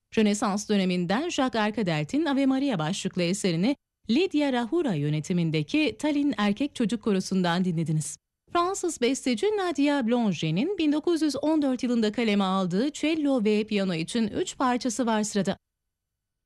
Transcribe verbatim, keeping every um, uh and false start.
Rönesans döneminden Jacques Arcadelt'in Ave Maria başlıklı eserini Lydia Rahura yönetimindeki Tallinn Erkek Çocuk Korosu'ndan dinlediniz. Fransız besteci Nadia Boulanger bin dokuz yüz on dört yılında kaleme aldığı cello ve piyano için üç parçası var sırada.